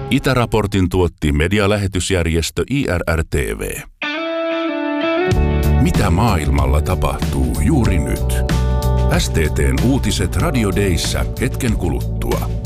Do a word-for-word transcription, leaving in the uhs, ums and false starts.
Itäraportin tuotti medialähetysjärjestö I R R T V. Mitä maailmalla tapahtuu juuri nyt? S T T:n uutiset Radio Dayssä hetken kuluttua.